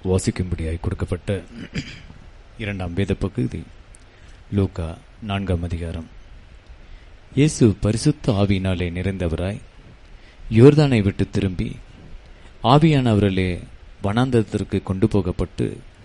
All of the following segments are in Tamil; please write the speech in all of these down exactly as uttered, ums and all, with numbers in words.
வாசிக்கும்படியாய் கொடுக்கப்பட்ட இரண்டாம் வேத பகுதி லூக்கா நான்காம் அதிகாரம். இயேசு பரிசுத்த ஆவியினாலே நிறைந்தவராய் யோர்தானை விட்டு திரும்பி ஆவியானவர்களே வனாந்தரத்திற்கு கொண்டு போகப்பட்டு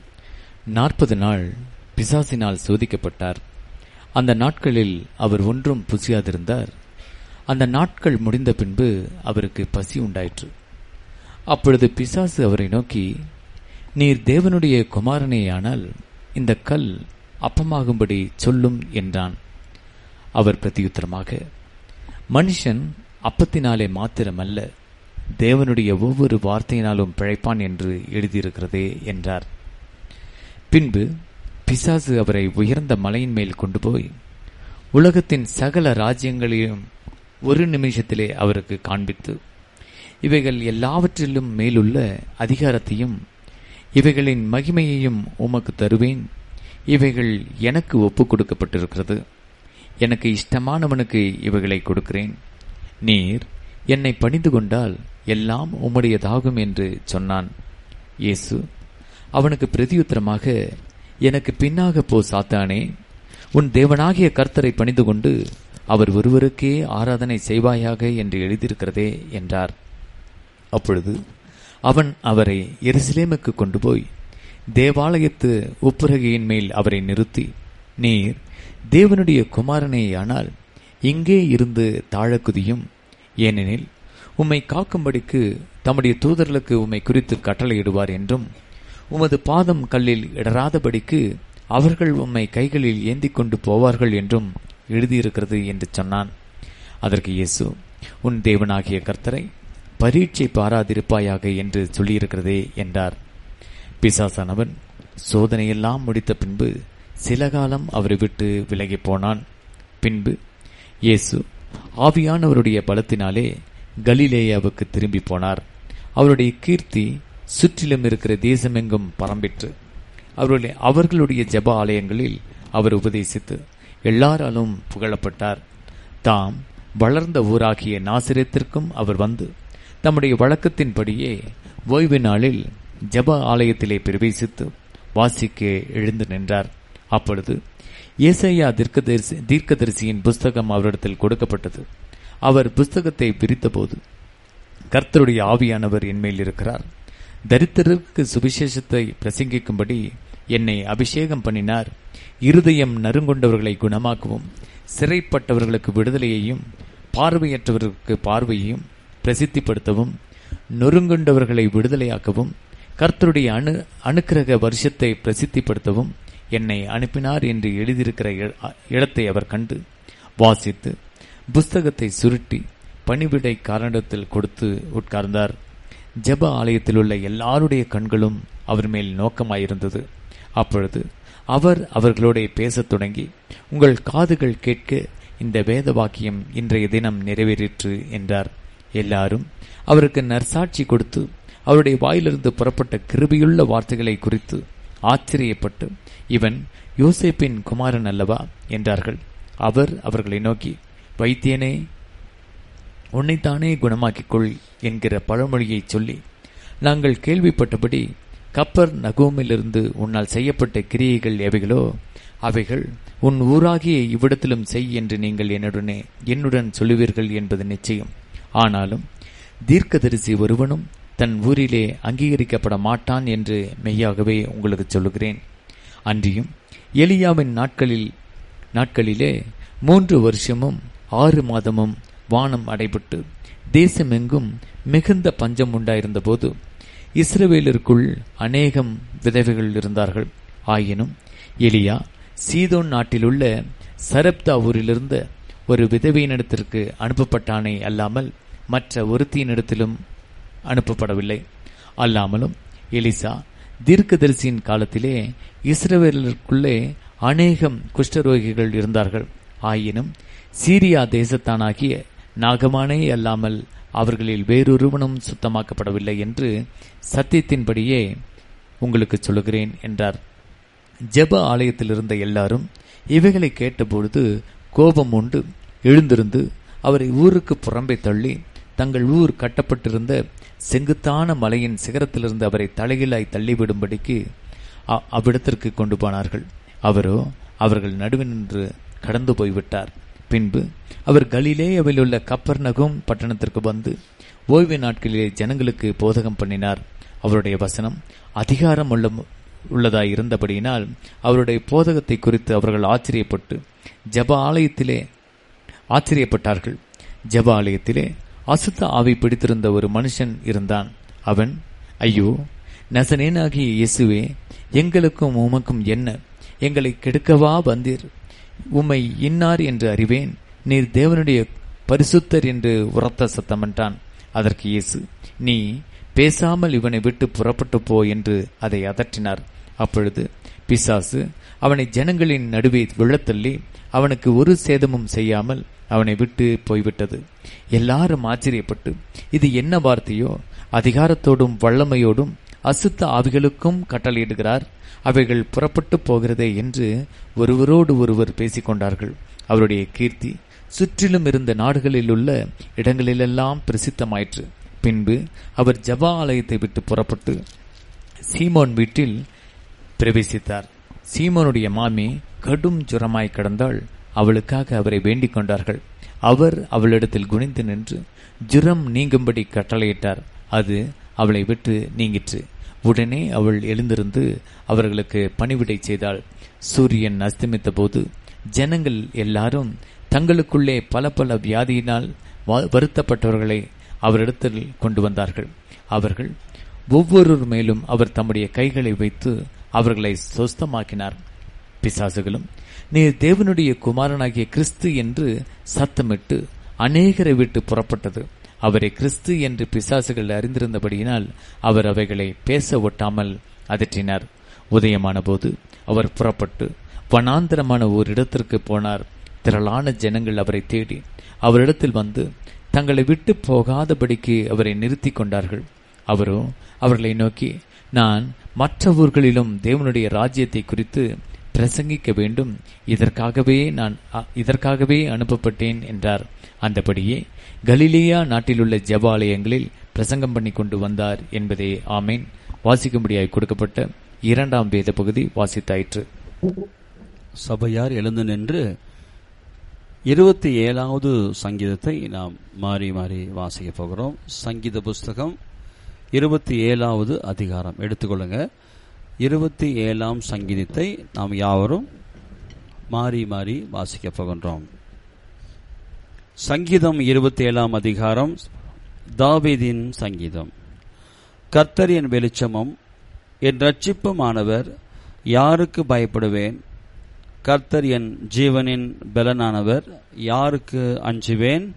நாற்பது நாள் பிசாசினால் சோதிக்கப்பட்டார். அந்த நாட்களில் அவர் ஒன்றும் புசியாதிருந்தார். அந்த நாட்கள் முடிந்த பின்பு அவருக்கு பசி உண்டாயிற்று. அப்பொழுது பிசாசு அவரை நோக்கி, நீர் தேவனுடைய குமாரனேயானால் இந்த கல் அப்பமாகும்படி சொல்லும் என்றான். அவர் பிரதியுத்தரமாக, மனுஷன் அப்பத்தினாலே மாத்திரமல்ல, தேவனுடைய ஒவ்வொரு வார்த்தையினாலும் பிழைப்பான் என்று எழுதியிருக்கிறதே என்றார். பின்பு பிசாசு அவரை உயர்ந்த மலையின் மேல் கொண்டு போய் உலகத்தின் சகல ராஜ்யங்களையும் ஒரு நிமிஷத்திலே அவருக்கு காண்பித்து, இவைகள் எல்லாவற்றிலும் மேலுள்ள அதிகாரத்தையும் இவைகளின் மகிமையையும் உமக்கு தருவேன். இவைகள் எனக்கு ஒப்புக் கொடுக்கப்பட்டிருக்கிறது. எனக்கு இஷ்டமானவனுக்கு இவைகளை கொடுக்கிறேன். நீர் என்னை பணிந்து கொண்டால் எல்லாம் உம்முடையதாகும் என்று சொன்னான். இயேசு அவனுக்கு பிரதியுத்தரமாக, எனக்கு பின்னாக போ சாத்தானே, உன் தேவனாகிய கர்த்தரை பணிந்து கொண்டு அவர் ஒருவருக்கே ஆராதனை செய்வாயாக என்று எழுதியிருக்கிறதே என்றார். அப்பொழுது அவன் அவரை எருசலேமுக்கு கொண்டு போய் தேவாலயத்து உப்புரகையின் மேல் அவரை நிறுத்தி, நீர் தேவனுடைய குமாரனேயானால் இங்கே இருந்து தாழக்குதியும். ஏனெனில் உம்மை காக்கும்படிக்கு தம்முடைய தூதர்களுக்கு உம்மை குறித்து கட்டளையிடுவார் என்றும், உமது பாதம் கல்லில் இடராதபடிக்கு அவர்கள் உம்மை கைகளில் ஏந்தி கொண்டு போவார்கள் என்றும் எழுதியிருக்கிறது என்று சொன்னான். அதற்கு இயேசு, உன் தேவனாகிய கர்த்தரை பரீட்சை பாராதிருப்பாயாக என்று சொல்லியிருக்கிறதே என்றார். பிசாசானவன் சோதனையெல்லாம் முடித்த பின்பு சில காலம் அவரை விட்டு விலகி போனான். பின்பு இயேசு ஆவியானவருடைய பலத்தினாலே கலிலேயாவுக்கு திரும்பி போனார். அவருடைய கீர்த்தி சுற்றிலும் இருக்கிற தேசமெங்கும் பரம்பிற்று. அவருடைய அவர்களுடைய ஜெப ஆலயங்களில் அவர் உபதேசித்து எல்லாராலும் புகழப்பட்டார். தாம் வளர்ந்த ஊராகிய நாசிரேத்திற்கும் அவர் வந்து தம்முடைய வழக்கத்தின்படியே ஓய்வு நாளில் ஜெப ஆலயத்திலே பிரவேசித்து வாசிக்க எழுந்து நின்றார். அப்பொழுது ஏசாயா தீர்க்கதரிசி தீர்க்கதரிசியின் புஸ்தகம் அவரிடத்தில் கொடுக்கப்பட்டது. அவர் புஸ்தகத்தை பிரித்தபோது, கர்த்தருடைய ஆவியானவர் என்மேல் இருக்கிறார், தரித்திரருக்கு சுவிசேஷத்தை பிரசங்கிக்கும்படி என்னை அபிஷேகம் பண்ணினார். இருதயம் நறுங்கொண்டவர்களை குணமாக்கவும், சிறைப்பட்டவர்களுக்கு விடுதலையையும், பார்வையற்றவர்களுக்கு பார்வையையும் பிரசித்திப்படுத்தவும், நொறுங்கொண்டவர்களை விடுதலையாக்கவும், கர்த்தருடைய அணு அனுக்கிரக வருஷத்தை பிரசித்திப்படுத்தவும் என்னை அனுப்பினார் என்று எழுதியிருக்கிற இடத்தை அவர் கண்டு வாசித்து புஸ்தகத்தை சுருட்டி பணிவிடை காரணத்தில் கொடுத்து உட்கார்ந்தார். ஜெப ஆலயத்தில் உள்ள எல்லாருடைய கண்களும் அவர் மேல் நோக்கமாயிருந்தது. அப்பொழுது அவர் அவர்களோட பேசத் தொடங்கி, உங்கள் காதுகள் கேட்க இந்த வேத வாக்கியம் இன்றைய தினம் நிறைவேறிற்று என்றார். எல்லாரும் அவருக்கு நற்சாட்சி கொடுத்து அவருடைய வாயிலிருந்து புறப்பட்ட கிருபையுள்ள வார்த்தைகளை குறித்து ஆச்சரியப்பட்டு, இவன் யோசேப்பின் குமாரன் அல்லவா என்றார்கள். அவர் அவர்களை நோக்கி, வைத்தியனே, உன்னைத்தானே குணமாக்கிக்கொள் என்கிற பழமொழியை சொல்லி, நாங்கள் கேள்விப்பட்டபடி கப்பர் நகோமிலிருந்து உன்னால் செய்யப்பட்ட கிரியைகள் எவைகளோ அவைகள் உன் ஊராகிய இவ்விடத்திலும் செய் என்று நீங்கள் என்னுடனே என்னுடன் சொல்லுவீர்கள் என்பது நிச்சயம். ஆனாலும் தீர்க்கதரிசி ஒருவனும் தன் ஊரிலே அங்கீகரிக்கப்பட மாட்டான் என்று மெய்யாகவே உங்களுக்கு சொல்லுகிறேன். அன்றியும் எலியாவின் நாட்களில் நாட்களிலே மூன்று வருஷமும் ஆறு மாதமும் வானம் அடைபட்டு தேசமெங்கும் மிகுந்த பஞ்சம் உண்டாயிருந்த போது இஸ்ரவேலருக்குள் அநேகம் விதவைகள் இருந்தார்கள். ஆயினும் எலியா சீதோன் நாட்டிலுள்ள சரப்தா ஊரிலிருந்த ஒரு விதவையினிடத்திற்கு அனுப்பப்பட்டானே அல்லாமல் மற்ற ஒருத்தியினிடத்திலும் அனுப்பப்படவில்லை. அல்லாமலும் எலிசா தீர்க்கதரிசியின் காலத்திலே இஸ்ரவேலருக்குள்ளே அநேகம் குஷ்டரோகிகள் இருந்தார்கள். ஆயினும் சீரியா தேசத்தானாகிய நாகமானே அல்லாமல் அவர்களில் வேறொருவனும் சுத்தமாக்கப்படவில்லை என்று சத்தியத்தின்படியே உங்களுக்கு சொல்லுகிறேன் என்றார். ஜெப ஆலயத்தில் இருந்த எல்லாரும் இவைகளை கேட்டபொழுது கோபம் உண்டு எழுந்திருந்து அவரை ஊருக்கு புறம்பே தள்ளி தங்கள் ஊர் கட்டப்பட்டிருந்த செங்குத்தான மலையின் சிகரத்திலிருந்து அவரை தலைகீழாய் தள்ளிவிடும்படிக்கு அவ்விடத்திற்கு கொண்டு போனார்கள். அவரோ அவர்கள் நடுவில் நின்று கடந்து போய்விட்டார். பின்பு அவர் கலிலேயாவில் உள்ள கப்பர்நகும் பட்டணத்திற்கு வந்து ஓய்வு நாட்களிலே ஜனங்களுக்கு போதகம் பண்ணினார். அவருடைய வசனம் அதிகாரம் உள்ள உள்ளதாய் இருந்தபடியினால் அவருடைய போதகத்தை குறித்து அவர்கள் ஆச்சரியப்பட்டு ஜப ஆலயத்திலே ஆச்சரியப்பட்டார்கள். ஜப ஆலயத்திலே அசுத்த ஆவி பிடித்திருந்த ஒரு மனுஷன் இருந்தான். அவன், ஐயோ, நசரேயனாகிய இயேசுவே, எங்களுக்கும் உமக்கும் என்ன? எங்களை கெடுக்கவா வந்தீர்? உம்மை இன்னார் என்று அறிவேன். நீர் தேவனுடைய பரிசுத்தர் என்று உரத்த சத்தமிட்டான். அதற்கு இயேசு, நீ பேசாமல் இவனை விட்டு புறப்பட்டு போ என்று அதை அதற்றினார். அப்பொழுது பிசாசு அவனை ஜனங்களின் நடுவே விழத்தள்ளி அவனுக்கு ஒரு சேதமும் செய்யாமல் அவனை விட்டு போய்விட்டது. எல்லாரும் ஆச்சரியப்பட்டு, இது என்ன வார்த்தையோ? அதிகாரத்தோடும் வல்லமையோடும் அசுத்த ஆவிகளுக்கும் கட்டளையிடுகிறார், அவைகள் புறப்பட்டு போகிறதே என்று ஒருவரோடு ஒருவர் பேசிக்கொண்டார்கள். அவருடைய கீர்த்தி சுற்றிலும் இருந்த நாடுகளில் உள்ள இடங்களிலெல்லாம் பிரசித்தமாயிற்று. பின்பு அவர் ஜப ஆலயத்தை விட்டு புறப்பட்டு சீமோன் வீட்டில் பிரவேசித்தார். சீமோனுடைய மாமி கடும் ஜுரமாய் கிடந்தாள். அவளுக்காக அவரை வேண்டிக் கொண்டார்கள். அவர் அவளிடத்தில் குனிந்து நின்று ஜுரம் நீங்கும்படி கட்டளையிட்டார். அது அவளை விட்டு நீங்கிற்று. உடனே அவள் எழுந்திருந்து அவர்களுக்கு பணிவிடை செய்தாள். சூரியன் அஸ்தமித்த போது ஜனங்கள் எல்லாரும் தங்களுக்குள்ளே பல பல வியாதியினால் வருத்தப்பட்டவர்களை அவரிடத்தில் கொண்டு வந்தார்கள். அவர்கள் ஒவ்வொருவர் மேலும் அவர் தம்முடைய கைகளை வைத்து அவர்களை சொஸ்தமாக்கினார். பிசாசுகளும், நீர் தேவனுடைய குமாரனாகிய கிறிஸ்து என்று சத்தமிட்டு அநேகரை விட்டு புறப்பட்டது. அவரை கிறிஸ்து என்று பிசாசுகள் அறிந்திருந்தபடியினால் அவர் அவைகளை பேச ஒட்டாமல் அதற்றினார். உதயமான போது அவர் புறப்பட்டு வனாந்தரமான ஓரிடத்திற்கு போனார். திரளான ஜனங்கள் அவரை தேடி அவரிடத்தில் வந்து தங்களை விட்டு போகாதபடிக்கு அவரை நிறுத்தி கொண்டார்கள். அவரோ அவர்களை நோக்கி, நான் மற்ற ஊர்களிலும் தேவனுடைய ராஜ்யத்தை குறித்து பிரசங்கிக்க வேண்டும், இதற்காகவே நான் இதற்காகவே அனுப்பப்பட்டேன் என்றார். அந்தபடியே கலிலேயா நாட்டிலுள்ள ஜெபாலயங்களில் பிரசங்கம் பண்ணி கொண்டு வந்தார் என்பதே. ஆமேன். வாசிக்கும்படியாய் கொடுக்கப்பட்ட இரண்டாம் வேத பகுதி வாசித்தாயிற்று. சபையார் எழுந்து நின்று இருபத்தி ஏழாவது சங்கீதத்தை நாம் மாறி மாறி வாசிக்க போகிறோம். சங்கீத புஸ்தகம் இருபத்தி ஏழாவது அதிகாரம் எடுத்துக்கொள்ளுங்க. இருபத்தி ஏழாம் சங்கீதத்தை நாம் யாவரும் மாறி மாறி வாசிக்க போகின்றோம். சங்கீதம் இருபத்தி ஏழாம் அதிகாரம், தாவீதின் சங்கீதம். கர்த்தர் என் வெளிச்சமும் என் இரட்சிப்புமானவர், யாருக்கு பயப்படுவேன்? கர்த்தர் என் ஜீவனின் பலனானவர், யாருக்கு அஞ்சுவேன்?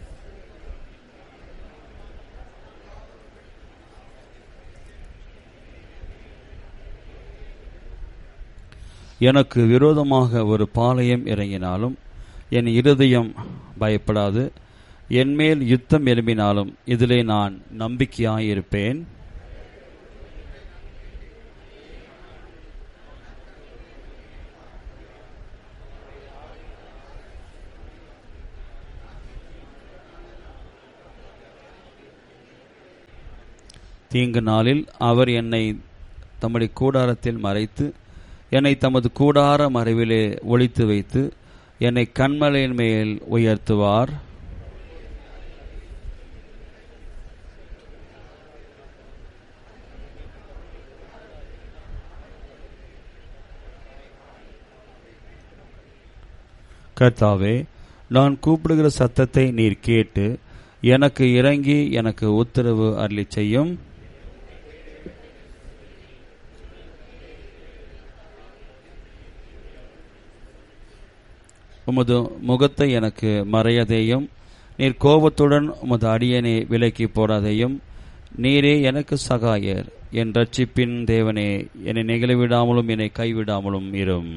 எனக்கு விரோதமாக ஒரு பாளையம் இறங்கினாலும் என் இருதயம் பயப்படாது. என்மேல் யுத்தம் எழும்பினாலும் இதிலே நான் நம்பிக்கையாயிருப்பேன். தீங்கு நாளில் அவர் என்னை தம்முடைய கூடாரத்தில் மறைத்து என்னை தமது கூடார மறைவிலே ஒளித்து வைத்து என்னை கன்மலையின் மேல் உயர்த்துவார். கர்த்தாவே, நான் கூப்பிடுகிற சத்தத்தை நீர் கேட்டு எனக்கு இறங்கி எனக்கு உத்தரவு அருளி செய்யும். உமது முகத்தை எனக்கு மறையதையும், நீர் கோபத்துடன் உமது அடியனை விலக்கி போடாதையும். நீரே எனக்கு சகாயர், என் இரட்சிப்பின் தேவனே, என்னை நெகிழவிடாமலும் என்னை கைவிடாமலும் இரும்.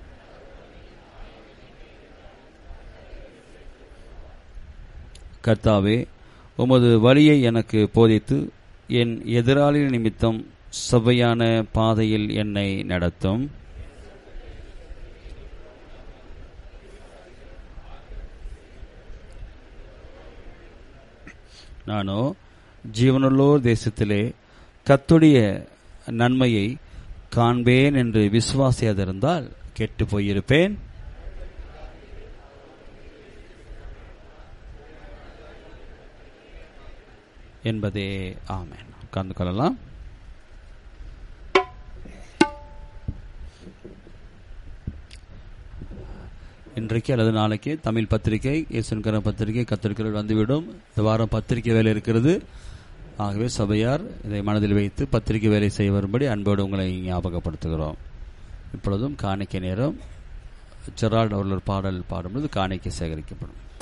கர்த்தாவே, உமது வழியை எனக்கு போதித்து என் எதிராளி நிமித்தம் செவ்வையான பாதையில் என்னை நடத்தும். நானோ ஜீவனுள்ளோர் தேசத்திலே கர்த்தருடைய நன்மையை காண்பேன் என்று விசுவாசியாதிருந்தால் கெட்டு போயிருப்பேன். என்பதே ஆமென். உட்கார்ந்து கொள்ளலாம். இன்றைக்கு அல்லது நாளைக்கு தமிழ் பத்திரிகை இயேசுவின் பத்திரிகை கத்திரிக்கைகள் வந்துவிடும். இந்த வாரம் பத்திரிகை வேலை இருக்கிறது. ஆகவே சபையார் இதை மனதில் வைத்து பத்திரிகை வேலை செய்ய வரும்படி அன்போடு உங்களை ஞாபகப்படுத்துகிறோம். இப்பொழுதும் காணிக்கை நேரம். ஜெரால்ட் அவர்கள் பாடல் பாடும்போது காணிக்கை சேகரிக்கப்படும்.